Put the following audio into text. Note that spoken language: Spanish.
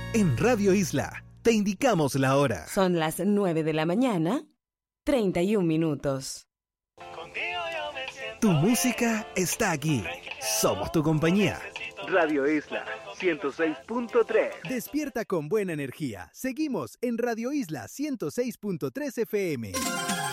En Radio Isla, te indicamos la hora. Son las 9 de la mañana, 31 minutos. Tu música está aquí. Somos tu compañía. Radio Isla 106.3. Despierta con buena energía. Seguimos en Radio Isla 106.3 FM.